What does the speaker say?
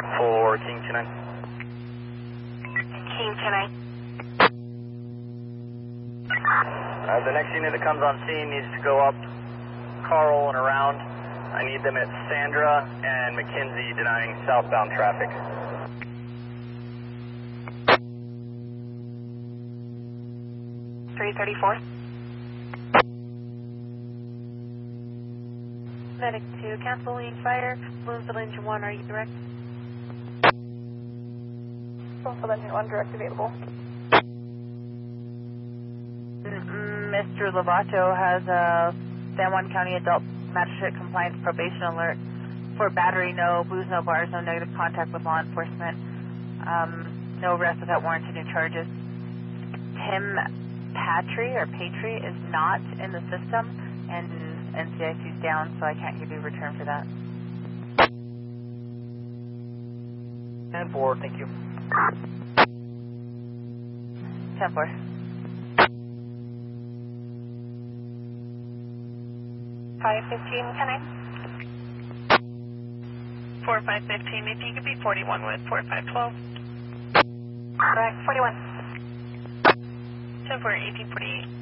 For King 29. King 29. The next unit that comes on scene needs to go up Carl and around. I need them at Sandra and McKenzie denying southbound traffic. Medic 2, cancel lead fire. Bloomfield Engine 1, are you direct? Bloomfield Engine 1, direct available. Mr. Lovato has a San Juan County Adult Magistrate Compliance Probation Alert for battery, no booze, no bars, no negative contact with law enforcement, no arrest without warrant, new charges. Tim Patry is not in the system, and NCIC is down, so I can't give you a return for that. And 4, thank you. 10-4. 515, can I? 4515, if you could be 41 with 4512. Correct, 41. 10-4, 1848.